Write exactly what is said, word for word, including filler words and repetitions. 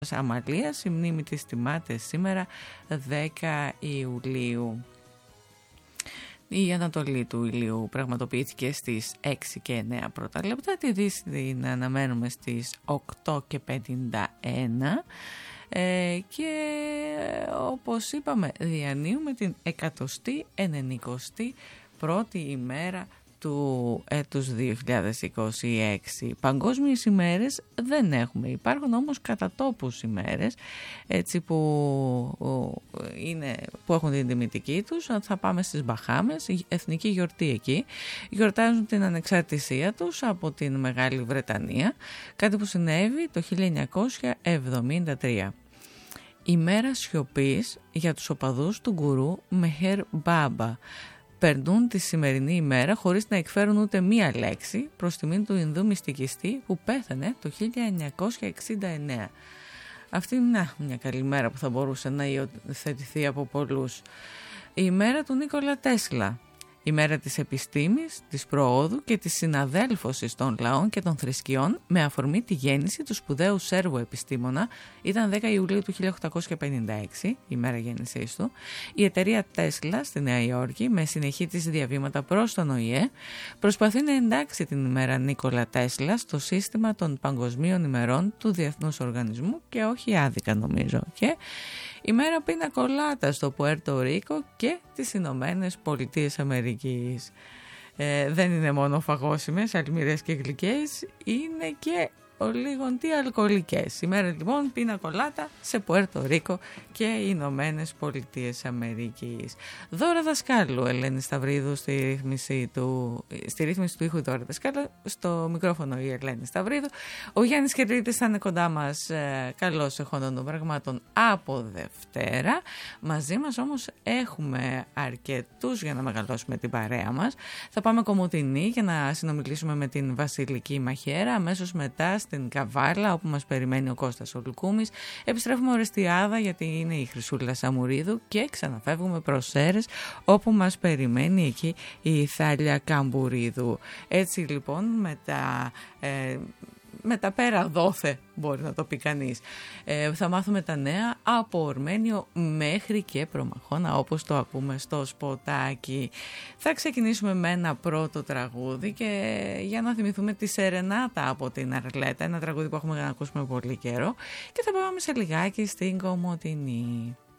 Αμαλίας, η μνήμη της τιμάται σήμερα δέκα Ιουλίου. Η ανατολή του ηλίου πραγματοποιήθηκε στις έξι και εννέα πρώτα λεπτά, τη δύση την αναμένουμε στις οκτώ και πενήντα ένα ε, και όπως είπαμε διανύουμε την εκατοστή ενενηκοστή πρώτη ημέρα του έτους δύο χιλιάδες είκοσι έξι. Παγκόσμιες ημέρες δεν έχουμε, υπάρχουν όμως κατά τόπους ημέρες, έτσι που, είναι, που έχουν την τιμητική τους. Θα πάμε στις Μπαχάμες, η εθνική γιορτή εκεί, γιορτάζουν την ανεξαρτησία τους από την Μεγάλη Βρετανία, κάτι που συνέβη το χίλια εννιακόσια εβδομήντα τρία. Ημέρα σιωπής για τους οπαδούς του γκουρού Μεχέρ Μπάμπα. Περνούν τη σημερινή ημέρα χωρίς να εκφέρουν ούτε μία λέξη προς τιμήν του Ινδού μυστικιστή που πέθανε το χίλια εννιακόσια εξήντα εννέα. Αυτή είναι μια καλή μέρα που θα μπορούσε να υιοθετηθεί από πολλούς. Η ημέρα του Νίκολα Τέσλα. Η μέρα της επιστήμης, της προόδου και της συναδέλφωσης των λαών και των θρησκειών με αφορμή τη γέννηση του σπουδαίου Σέρβου επιστήμονα. Ήταν δέκα Ιουλίου του χίλια οκτακόσια πενήντα έξι, η ημέρα γέννησής του. Η εταιρεία Τέσλα στη Νέα Υόρκη, με συνεχή της διαβήματα προς τον Ο Η Ε, προσπαθεί να εντάξει την ημέρα Νίκολα Τέσλα στο σύστημα των παγκοσμίων ημερών του Διεθνούς Οργανισμού και όχι άδικα νομίζω. Και η μέρα πίνα κολάτα στο Πουέρτο Ρίκο και τις Ηνωμένες Πολιτείες Αμερικής. Ε, δεν είναι μόνο φαγώσιμες, αλμυρές και γλυκές, είναι και λίγον τι αλκοολικές. Σήμερα λοιπόν πίνα κολάτα σε Πουέρτο Ρίκο και οι Ηνωμένες Πολιτείες Αμερικής. Δώρα Δασκάλου, Ελένη Σταυρίδου στη ρύθμιση του, στη ρύθμιση του ήχου Δώρα Δασκάλου, στο μικρόφωνο η Ελένη Σταυρίδου. Ο Γιάννης Κερλίτης θα είναι κοντά μας ε, καλώς εχόντων των πραγμάτων από Δευτέρα. Μαζί μας όμως έχουμε αρκετούς για να μεγαλώσουμε την παρέα μας. Θα πάμε Κομοτηνή για να συνομιλήσουμε με την Βασιλική Μαχαίρα, αμέσως μετά στην Καβάλα όπου μας περιμένει ο Κώστας ο Λουκούμης. Επιστρέφουμε Ορεστιάδα γιατί είναι η Χρυσούλα Σαμουρίδου και ξαναφεύγουμε προς Σέρρες όπου μας περιμένει εκεί η Θάλια Καμπουρίδου. Έτσι λοιπόν με τα... Ε, με τα πέρα δόθε μπορεί να το πει κανείς. Ε, θα μάθουμε τα νέα από Ορμένιο μέχρι και Προμαχώνα όπως το ακούμε στο σποτάκι. Θα ξεκινήσουμε με ένα πρώτο τραγούδι και για να θυμηθούμε τη Σερενάτα από την Αρλέτα, ένα τραγούδι που έχουμε να ακούσουμε πολύ καιρό και θα πάμε σε λιγάκι στην Κομοτηνή.